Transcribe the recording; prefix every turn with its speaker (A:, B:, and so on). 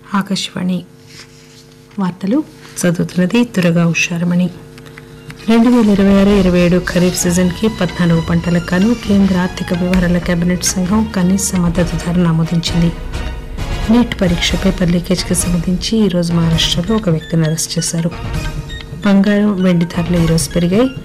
A: ఆకాశవాణి వార్తలు చదువుతున్నది దుర్గా ఉషారమణి. 2026-27 ఖరీఫ్ సీజన్కి 14 పంటలకు గాను కేంద్ర ఆర్థిక వ్యవహారాల కేబినెట్ సంఘం కనీస మద్దతు ధరను ఆమోదించింది. నీట్ పరీక్ష పేపర్ లీకేజ్కి సంబంధించి ఈరోజు మహారాష్టలో ఒక వ్యక్తిని అరెస్ట్ చేశారు. బంగారం, వెండి ధరలు ఈరోజు పెరిగాయి.